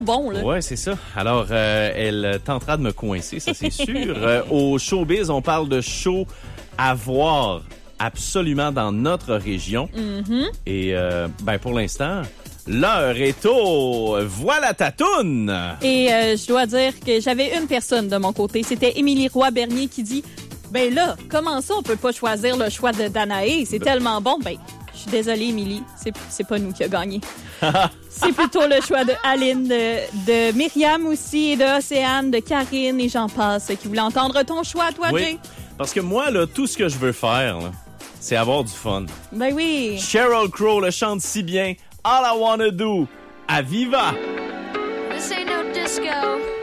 bon, là. Ouais, c'est ça. Alors, elle tentera de me coincer, ça c'est sûr. Au showbiz, on parle de show à voir absolument dans notre région. Mm-hmm. Et pour l'instant, l'heure est au voilà ta toune. Et je dois dire que j'avais une personne de mon côté. C'était Émilie Roy-Bernier qui dit « Ben là, comment ça on peut pas choisir le choix de Danae? C'est tellement bon. » Ben, je suis désolée, Émilie. C'est pas nous qui a gagné. C'est plutôt le choix de Aline, de Myriam aussi, et de Océane, de Karine et j'en passe, qui voulaient entendre ton choix, toi, Oui, Jay. parce que moi, là, tout ce que je veux faire, là, c'est avoir du fun. Ben oui. Sheryl Crow le chante si bien. All I Wanna Do. À Viva! This ain't no disco.